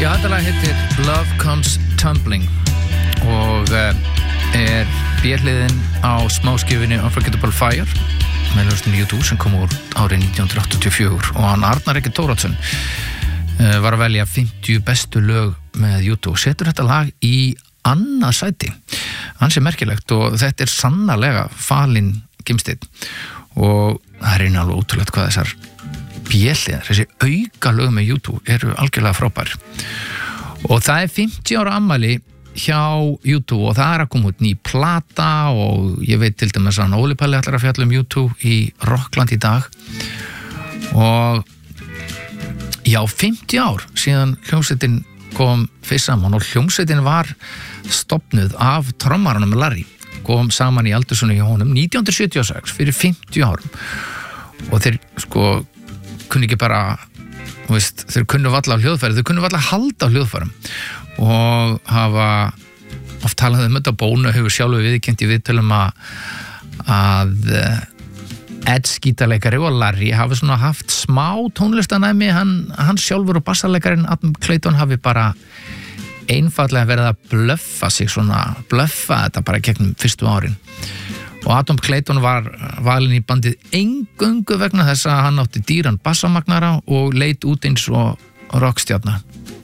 Já, þetta lag heitir Love Comes Tumbling og B-hliðin á smáskifunni Unforgettable Fire með hljómsveitinni U2 sem kom úr árið 1984 og hann Arnar Eggert Thoroddsen var að velja 50 bestu lög með U2 og setur þetta lag í annað sæti. Hann sé merkilegt og þetta sannarlega falinn gimsteinn og það einu alveg ótrúlegt hvað þessar B-hliðar, þessi auka lög með U2 eru algjörlega frábær og það 50 ára afmæli hjá U2 og það að koma út ný plata og ég veit til dæmis að Óli Palli ætlar að fjalla U2 í Rockland í dag og já, 50 ár síðan hljómsveitin kom fyrst saman og hljómsveitin var stofnuð af trommaranum Larry, kom saman í aldursunni hjá honum 1976 fyrir 50 árum og þeir kunni ekki bara, þeir kunnu valla á hljóðfæri, þeir kunnu valla að halda á hljóðfærum og hafa oft talað þetta Bono hefur sjálfur viðurkennt í viðtölum að Ed skítarleikari og Larry hafi svona haft smá tónlistanæmi, hann sjálfur og bassarleikarinn Adam Clayton hafi bara einfallega verið að blöffa þetta bara gegnum fyrstu árin og Adam Clayton var valinn í bandið eingöngu vegna þess að hann átti dýran bassamagnara og leit út eins og rockstjarna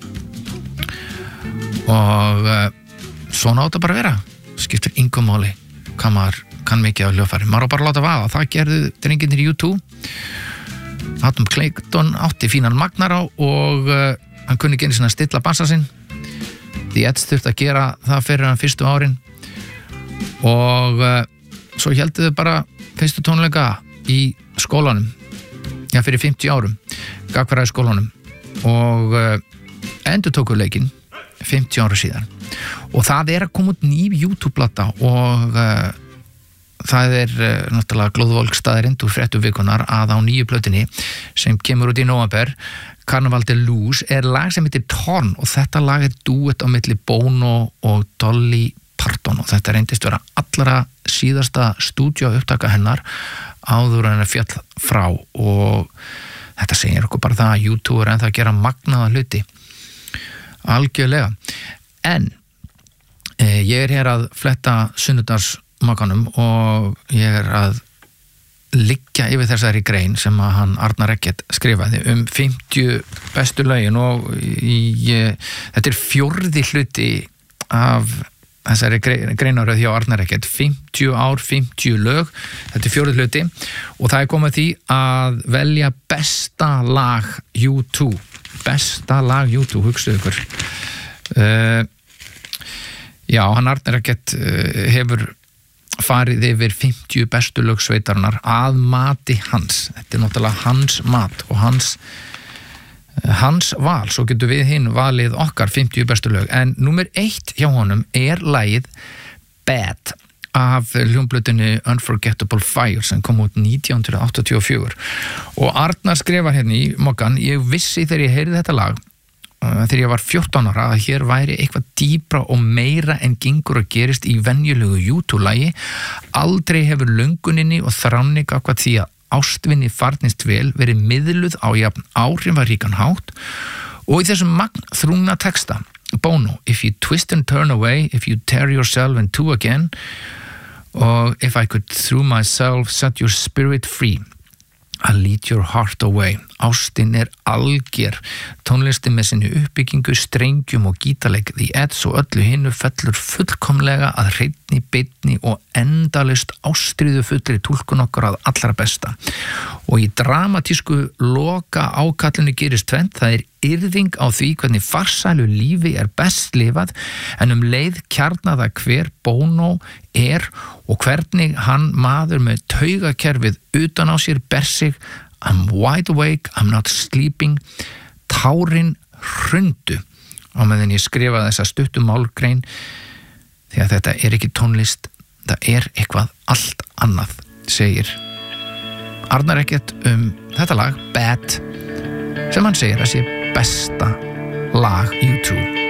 og svona átti bara að vera skiptir engum máli hvað maður kann mikið á hljóðfæri maður á bara að láta vaða, það gerðu drengirnir í U2 Adam Clayton átti fínan magnara og hann kunni ekki einu sinni að stilla bassa sinn því Ed þurfti að gera það fyrir hann fyrstu árin og svo héldu þau bara fyrstu tónleika í skólanum fyrir 50 árum gagfræði skólanum og endurtóku leikinn 50 ára síðan og það að koma út ný YouTube-plata og það náttúrulega glóðvolkstaðarind úr fréttuvikunar að á nýju plötunni sem kemur út í nóvember Carnival de Luz lag sem heitir Torn og þetta lag dúett á milli Bono og Dolly Parton og þetta reyndist vera allra síðasta stúdíóupptaka hennar áður en fjall frá og þetta segir okkur bara það að U2 ennþá að gera magnaða hluti algjörlega en ég hér að fletta sunnudagsmakanum og ég að liggja yfir þessari grein sem að hann Arnar Eggert skrifaði 50 bestu lögin og þetta 4. hluti af þessari greinaröð hjá Arnar Eggert 50 ár, 50 lög þetta 4. hluti og það komið því að velja besta lag U2 besta lag U2, hugsaðu ykkur já, hann Arnar Eggert hefur farið yfir 50 bestu lög sveitarinnar að mati hans þetta náttúrulega hans mat og hans val, svo getur við hinn valið okkar 50 bestu lög, en númer 1 hjá honum lagið Bad af hljómplötunni Unforgettable Fire sem kom út 1984 og Arnar skrifar hérna í mokkan, ég vissi þegar ég heyrði þetta lag þegar ég var 14 ára að hér væri eitthvað dýpra og meira en gengur að gerist í venjulegu U2-lagi aldrei hefur lönguninni og þránni gagnvart því að ástvinni farnist vel verið miðluð á jafn áhrifaríkan hátt og í þessum magnþrungna texta Bono, if you twist and turn away if you tear yourself in two again og if I could through myself set your spirit free I'll lead your heart away ástin alger tónlistin með sinni uppbyggingu, strengjum og gítarleik því Eds og öllu hinnu fellur fullkomlega að hreinni, beinni og endalaust ástríðu fullri túlkun okkar að allra besta og í dramatísku loka ákallinu gerist tvennt, það yrðing á því hvernig farsælu lífi best lifað en leið kjarnaða hver Bono og hvernig hann maður með taugakerfið utan á sér ber sig I'm wide awake, I'm not sleeping tárin hrundu á meðan ég skrifaði þessa stuttu málgrein því að þetta ekki tónlist það eitthvað allt annað segir Arnar Eggert þetta lag Bad sem hann segir að sé besta lag U2